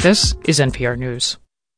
This is NPR News.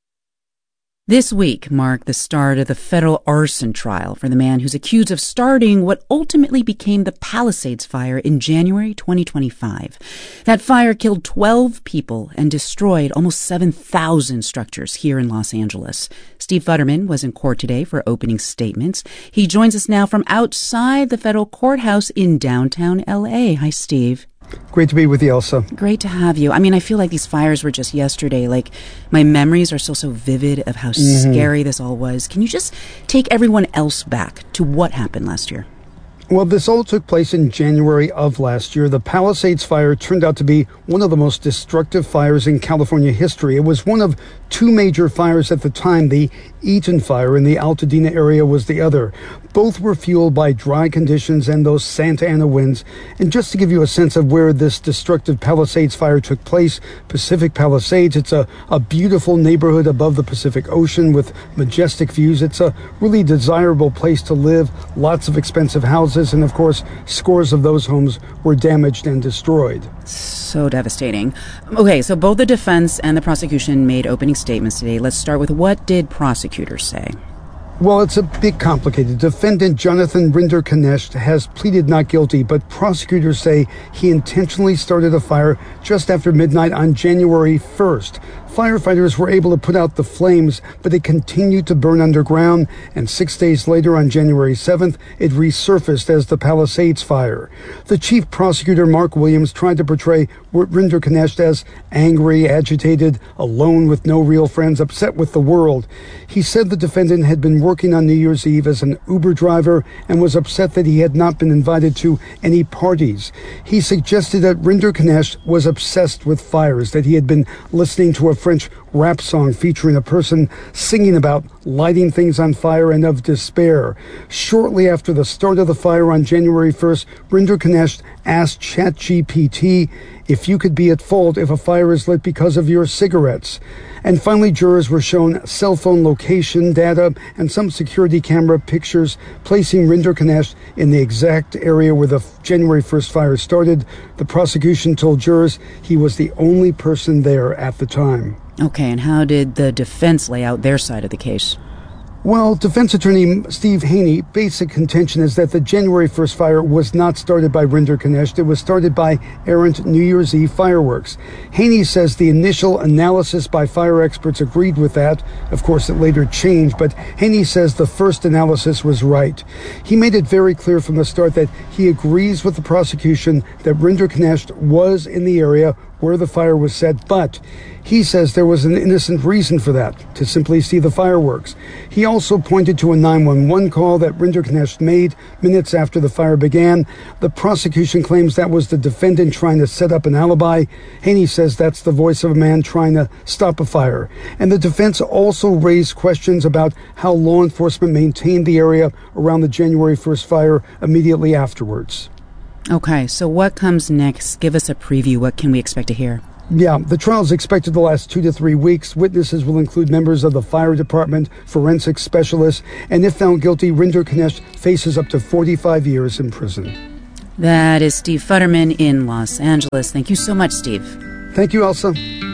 This week marked the start of the federal arson trial for the man who's accused of starting what ultimately became the Palisades fire in January 2025. That fire killed 12 people and destroyed almost 7,000 structures here in Los Angeles. Steve Futterman was in court today for opening statements. He joins us now from outside the federal courthouse in downtown L.A. Hi, Steve. Great to be with you, Elsa. Great to have you. I mean, I feel like these fires were just yesterday. Like, my memories are still so vivid of how scary this all was. Can you just take everyone else back to what happened last year? Well, this all took place in January of last year. The Palisades fire turned out to be one of the most destructive fires in California history. It was one of two major fires at the time. The Eaton fire in the Altadena area was the other. Both were fueled by dry conditions and those Santa Ana winds. And just to give you a sense of where this destructive Palisades fire took place, Pacific Palisades, it's a beautiful neighborhood above the Pacific Ocean with majestic views. It's a really desirable place to live, lots of expensive houses, and of course, scores of those homes were damaged and destroyed. So devastating. Okay, so both the defense and the prosecution made opening statements today. Let's start with, what did prosecutors say? Well, it's a bit complicated. Defendant Jonathan Rinder-Knecht has pleaded not guilty, but prosecutors say he intentionally started a fire just after midnight on January 1st. Firefighters were able to put out the flames, but it continued to burn underground, and 6 days later on January 7th, it resurfaced as the Palisades fire. The chief prosecutor, Mark Williams, tried to portray Rinder-Knecht as angry, agitated, alone with no real friends, upset with the world. He said the defendant had been working on New Year's Eve as an Uber driver and was upset that he had not been invited to any parties. He suggested that Rinder-Knecht was obsessed with fires, that he had been listening to a French rap song featuring a person singing about lighting things on fire and of despair. Shortly after the start of the fire on January 1st, Rinder-Knecht asked ChatGPT if you could be at fault if a fire is lit because of your cigarettes. And finally, jurors were shown cell phone location data and some security camera pictures placing Rinder-Knecht in the exact area where the January 1st fire started. The prosecution told jurors he was the only person there at the time. Okay, and how did the defense lay out their side of the case? Well, defense attorney Steve Haney, basic contention is that the January 1st fire was not started by Rinder-Knecht. It was started by errant New Year's Eve fireworks. Haney says the initial analysis by fire experts agreed with that. Of course, it later changed, but Haney says the first analysis was right. He made it very clear from the start that he agrees with the prosecution that Rinder-Knecht was in the area where the fire was set, but he says there was an innocent reason for that, to simply see the fireworks. He also pointed to a 911 call that Rinder-Knecht made minutes after the fire began. The prosecution claims that was the defendant trying to set up an alibi. Haney says that's the voice of a man trying to stop a fire. And the defense also raised questions about how law enforcement maintained the area around the January 1st fire immediately afterwards. Okay, so what comes next? Give us a preview. What can we expect to hear? Yeah, the trial is expected to last 2 to 3 weeks. Witnesses will include members of the fire department, forensic specialists, and if found guilty, Rinder-Knecht faces up to 45 years in prison. That is Steve Futterman in Los Angeles. Thank you so much, Steve. Thank you, Elsa.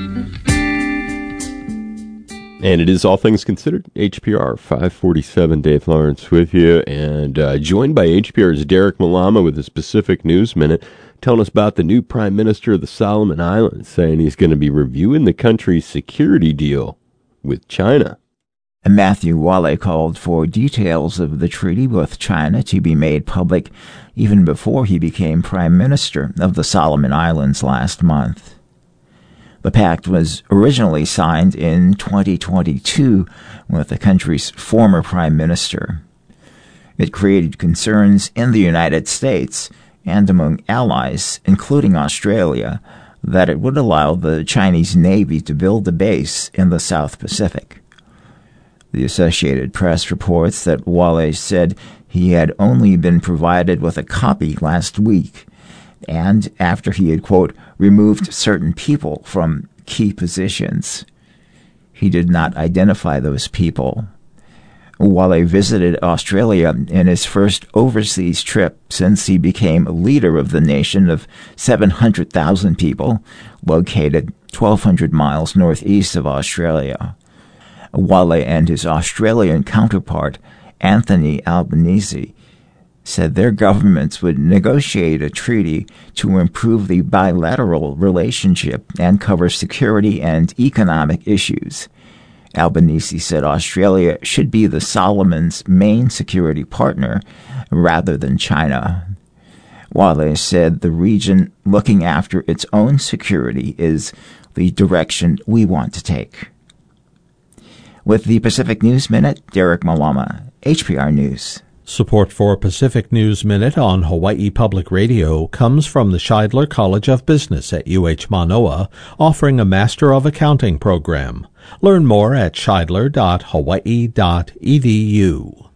And it is All Things Considered, HPR 547. Dave Lawrence with you, and joined by HPR's Derek Malama with the Pacific News Minute, telling us about the new Prime Minister of the Solomon Islands, saying he's going to be reviewing the country's security deal with China. Matthew Wale called for details of the treaty with China to be made public even before he became Prime Minister of the Solomon Islands last month. The pact was originally signed in 2022 with the country's former prime minister. It created concerns in the United States and among allies, including Australia, that it would allow the Chinese Navy to build a base in the South Pacific. The Associated Press reports that Wale said he had only been provided with a copy last week, and after he had, quote, removed certain people from key positions. He did not identify those people. Wale visited Australia in his first overseas trip since he became leader of the nation of 700,000 people, located 1,200 miles northeast of Australia. Wale and his Australian counterpart, Anthony Albanese, said their governments would negotiate a treaty to improve the bilateral relationship and cover security and economic issues. Albanese said Australia should be the Solomons' main security partner rather than China. Wale said the region looking after its own security is the direction we want to take. With the Pacific News Minute, Derek Malama, HPR News. Support for Pacific News Minute on Hawaii Public Radio comes from the Scheidler College of Business at UH Manoa, offering a Master of Accounting program. Learn more at scheidler.hawaii.edu.